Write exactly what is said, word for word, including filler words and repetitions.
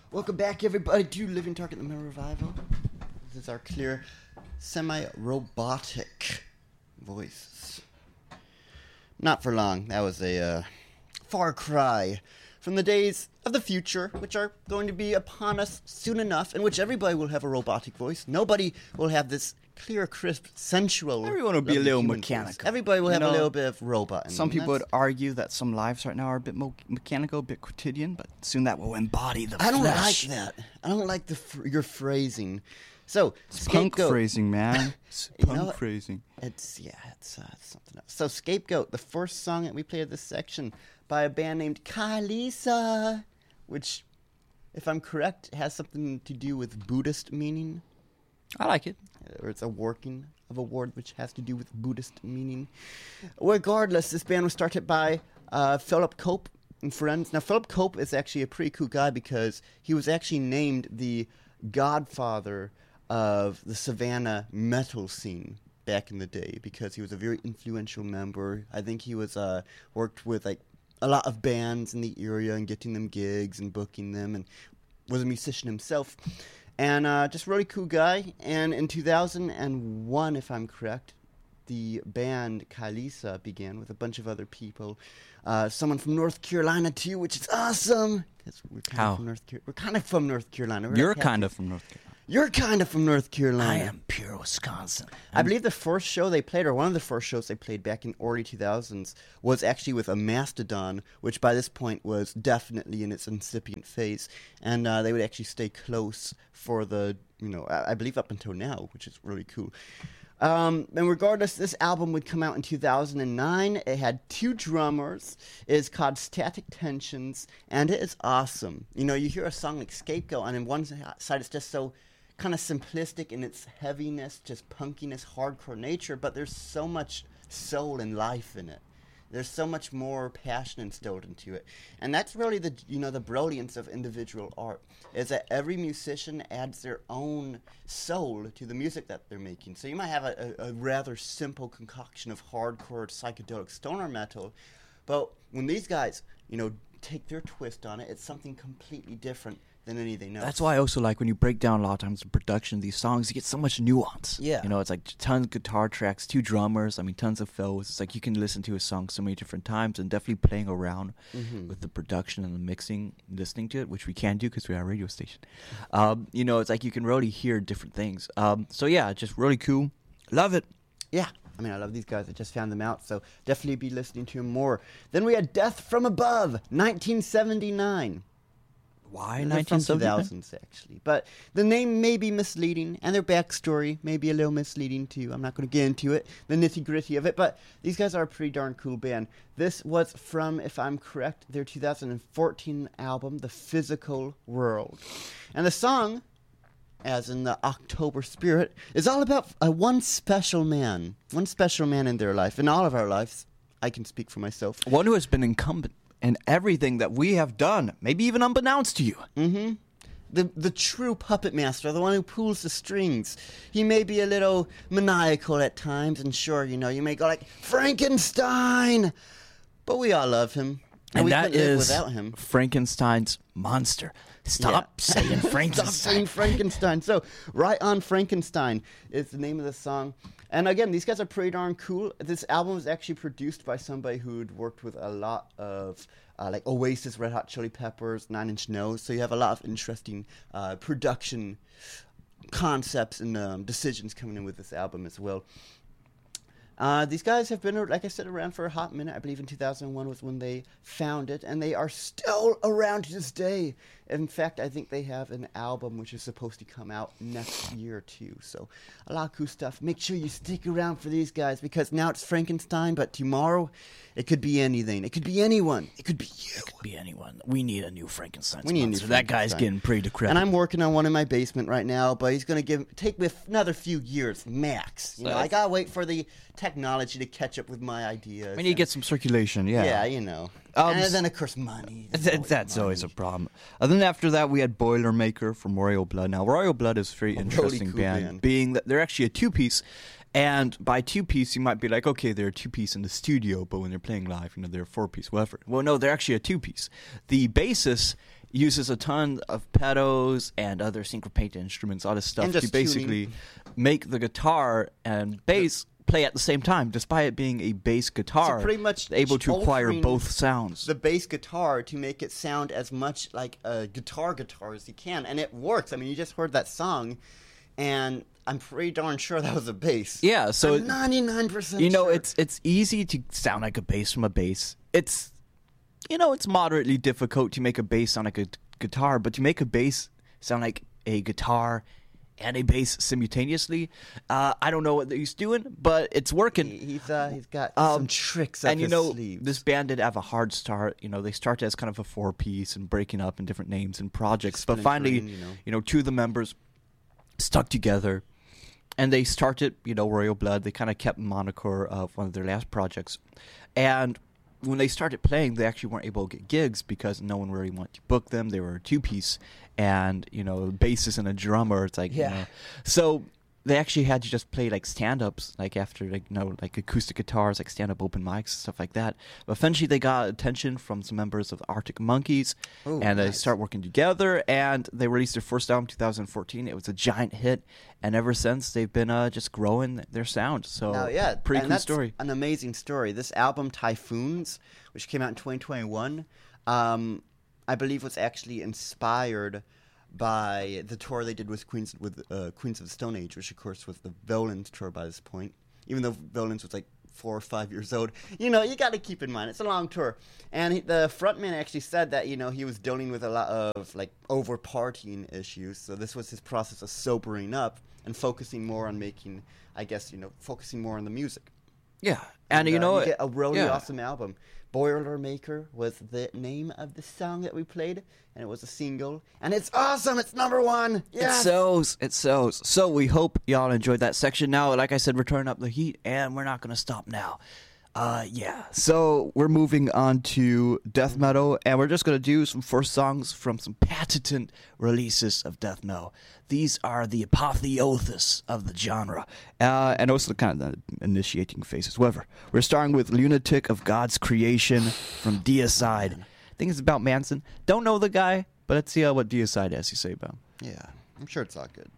Welcome back, everybody, to Living Target, the Metal Revival. This is our clear, semi-robotic voices. Not for long. That was a uh, far cry from the days of the future, which are going to be upon us soon enough, in which everybody will have a robotic voice. Nobody will have this clear, crisp, sensual... Everyone will be a little mechanical. Voice. Everybody will you have know, a little bit of robot in Some them. people That's... would argue that some lives right now are a bit mo- mechanical, a bit quotidian, but soon that will embody the I don't flesh. like that. I don't like the fr- your phrasing. So, It's punk Scapegoat. phrasing, man. It's You punk know what? phrasing. It's, yeah, it's, uh, it's something else. So, Scapegoat, the first song that we played at this section by a band named Kalisa, which, if I'm correct, has something to do with Buddhist meaning. I like it. Or it's a working of a word which has to do with Buddhist meaning. Regardless, this band was started by uh, Philip Cope and friends. Now, Philip Cope is actually a pretty cool guy because he was actually named the godfather of the Savannah metal scene back in the day because he was a very influential member. I think he was uh, worked with like a lot of bands in the area and getting them gigs and booking them, and was a musician himself. And uh, just really cool guy. And in two thousand one, if I'm correct, the band Kalisa began with a bunch of other people. Uh, someone from North Carolina, too, which is awesome. Because we're kind How? of from North Car- We're kind of from North Carolina. We're You're like kind of from North Carolina. You're kind of from North Carolina. I am pure Wisconsin. I believe the first show they played, or one of the first shows they played back in early two thousands, was actually with a Mastodon, which by this point was definitely in its incipient phase. And uh, they would actually stay close for the, you know, I, I believe up until now, which is really cool. Um, and regardless, this album would come out in two thousand nine. It had two drummers. It is called Static Tensions, and it is awesome. You know, you hear a song like Scapegoat, and on one side it's just so kind of simplistic in its heaviness, just punkiness, hardcore nature, but there's so much soul and life in it. There's so much more passion instilled into it. And that's really the, you know, the brilliance of individual art, is that every musician adds their own soul to the music that they're making. So you might have a, a, a rather simple concoction of hardcore psychedelic stoner metal, but when these guys, you know, take their twist on it, it's something completely different than anything else. That's why I also like when you break down a lot of times the production of these songs, you get so much nuance. Yeah. You know, it's like tons of guitar tracks, two drummers, I mean, tons of fills. It's like you can listen to a song so many different times, and definitely playing around Mm-hmm. with the production and the mixing, listening to it, which we can do because we are a radio station. Um, you know, it's like you can really hear different things. Um, so, yeah, just really cool. Love it. Yeah. I mean, I love these guys. I just found them out, so definitely be listening to them more. Then we had Death from Above, nineteen seventy-nine. Why They're from nineteen two seventy-nine? thousands, actually. But the name may be misleading, and their backstory may be a little misleading, too. I'm not going to get into it, the nitty-gritty of it, but these guys are a pretty darn cool band. This was from, if I'm correct, their two thousand fourteen album, The Physical World. And the song, as in the October spirit, is all about uh, one special man. One special man in their life. In all of our lives. I can speak for myself. One who has been incumbent in everything that we have done, maybe even unbeknownst to you. Mm-hmm. The the true puppet master, the one who pulls the strings. He may be a little maniacal at times, and sure, you know, you may go like, Frankenstein! But we all love him. And, And we that couldn't live is without him. Frankenstein's monster. Stop Yeah. saying Stop Frankenstein. saying Frankenstein. So, Right on Frankenstein is the name of the song. And again, these guys are pretty darn cool. This album was actually produced by somebody who'd worked with a lot of, uh, like Oasis, Red Hot Chili Peppers, Nine Inch Nails. So you have a lot of interesting uh, production concepts and um, decisions coming in with this album as well. Uh, these guys have been, like I said, around for a hot minute. I believe in two thousand one was when they founded, and they are still around to this day. In fact, I think they have an album which is supposed to come out next year, too. So, a lot of cool stuff. Make sure you stick around for these guys, because now it's Frankenstein, but tomorrow, it could be anything. It could be anyone. It could be you. Could be anyone. We need a new Frankenstein. We need a new That guy's Frankenstein. getting pretty decrepit. And I'm working on one in my basement right now, but he's going to give take me another few years, max. You So know, I it's- got to wait for the technology to catch up with my ideas. we need to get some circulation, yeah. Yeah, you know. Um, and then, of course, money. There's Th- always That's money. always a problem. And then after that, we had Boilermaker from Royal Blood. Now, Royal Blood is a very A really interesting cool band, band. being that they're actually a two-piece. And by two-piece, you might be like, okay, they're a two-piece in the studio, but when they're playing live, you know, they're a four-piece, whatever. Well, no, they're actually a two-piece. The bassist uses a ton of pedals and other syncopated instruments, all this stuff And to just basically tuning. make the guitar and bass play at the same time, despite it being a bass guitar. So pretty much able to acquire altering both sounds. the bass guitar to make it sound as much like a guitar guitar as you can, and it works. I mean, you just heard that song, and I'm pretty darn sure that was a bass. Yeah, so I'm ninety-nine percent you know, sure. it's it's easy to sound like a bass from a bass. It's you know, it's moderately difficult to make a bass sound like a t- guitar, but to make a bass sound like a guitar and a bass simultaneously, uh, I don't know what he's doing, but it's working. He- he's uh, he's got Um, some tricks up and you his know, sleeves. this band did have a hard start. You know, they started as kind of a four piece and breaking up in different names and projects, but finally, Splintering, you know. you know, two of the members stuck together. And they started, you know, Royal Blood. They kind of kept moniker of one of their last projects. And when they started playing, they actually weren't able to get gigs because no one really wanted to book them. They were a two-piece. And, you know, a bassist and a drummer. It's like, Yeah. you know. So they actually had to just play, like, stand-ups, like, after, like, you know, like, acoustic guitars, like, stand-up open mics, stuff like that. But eventually they got attention from some members of the Arctic Monkeys. Ooh, and they nice. start working together. And they released their first album in two thousand fourteen. It was a giant hit. And ever since, they've been uh, just growing their sound. So, Now, yeah, pretty and cool that's story. an amazing story. This album, Typhoons, which came out in twenty twenty-one, um, I believe was actually inspired by the tour they did with Queens with uh, Queens of the Stone Age, which of course was the Violins tour by this point. Even though Violins was like four or five years old, you know, you got to keep in mind it's a long tour. And he, the frontman actually said that, you know, he was dealing with a lot of like over partying issues. So this was his process of sobering up and focusing more on making, I guess, you know, focusing more on the music. Yeah. And, you uh, know, you get a really yeah. awesome album. Boilermaker was the name of the song that we played, and it was a single, and it's awesome. It's number one. Yes. It sells. It sells. So we hope y'all enjoyed that section. Now, like I said, we're turning up the heat, and we're not going to stop now. Uh, yeah. So we're moving on to death metal, and we're just going to do some first songs from some patented releases of death metal. These are the apotheosis of the genre, uh, and also kind of the initiating phases. However, we're starting with Lunatic of God's Creation from Deicide. I think it's about Manson. Don't know the guy, but let's see uh, what Deicide has to say about him. Yeah, I'm sure it's all good.